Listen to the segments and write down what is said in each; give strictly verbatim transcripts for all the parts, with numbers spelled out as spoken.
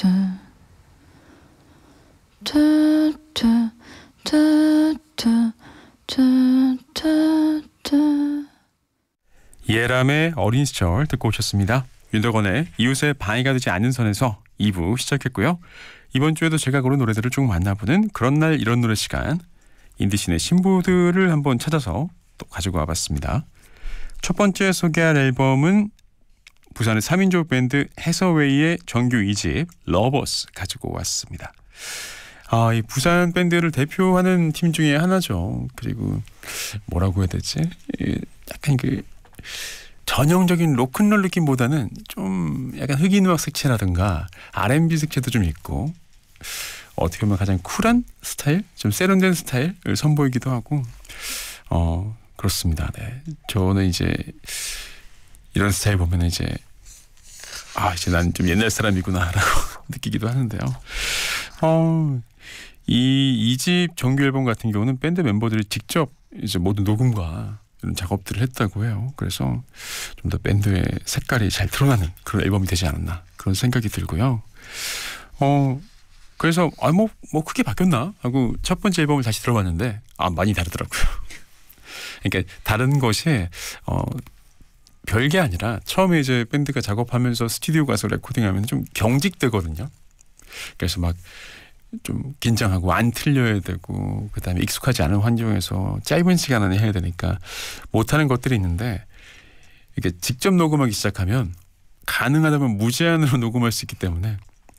예람의 어린 시절 듣고 오셨습니다. 윤덕원의 이웃의 방해가 되지 않는 선에서 이 부 시작했고요. 이번 주에도 제가 고른 노래들을 쭉 만나보는 그런 날 이런 노래 시간, 인디신의 신보들을 한번 찾아서 또 가지고 와봤습니다. 첫 번째 소개할 앨범은 부산의 삼 인조 밴드 해서웨이의 정규 이 집 러버스 가지고 왔습니다. 아, 이 부산 밴드를 대표하는 팀 중에 하나죠. 그리고 뭐라고 해야 되지? 약간 그 전형적인 로큰롤 느낌보다는 좀 약간 흑인 음악 색채라든가 알앤비 색채도 좀 있고, 어떻게 보면 가장 쿨한 스타일, 좀 세련된 스타일을 선보이기도 하고, 어 그렇습니다. 네, 저는 이제 이런 스타일 보면 이제 아 이제 난 좀 옛날 사람이구나라고 느끼기도 하는데요. 어, 이 이 집 정규 앨범 같은 경우는 밴드 멤버들이 직접 이제 모든 녹음과 이런 작업들을 했다고 해요. 그래서 좀 더 밴드의 색깔이 잘 드러나는 그런 앨범이 되지 않았나 그런 생각이 들고요. 어 그래서 아 뭐 뭐 크게 바뀌었나 하고 첫 번째 앨범을 다시 들어봤는데 아 많이 다르더라고요. 그러니까 다른 것이 어 별게 아니라 처음에 이제 밴드가 작업하면서 스튜디오 가서 레코딩하면 좀 경직되거든요. 그래서 막 좀 긴장하고 안 틀려야 되고, 그다음에 익숙하지 않은 환경에서 짧은 시간 안에 해야 되니까 못하는 것들이 있는데, 이게 직접 녹음하기 시작하면 가능하다면 무제한으로 녹음할 수 있기 때문에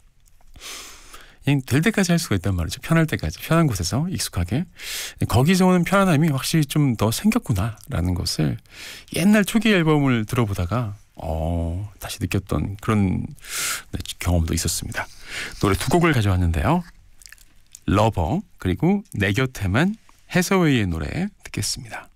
그냥 될 때까지 할 수가 있단 말이죠. 편할 때까지, 편한 곳에서 익숙하게. 거기서 오는 편안함이 확실히 좀 더 생겼구나라는 것을 옛날 초기 앨범을 들어보다가 어, 다시 느꼈던 그런 네, 경험도 있었습니다. 노래 두 곡을 가져왔는데요. 러버 그리고 내 곁에만, 해서웨이의 노래 듣겠습니다.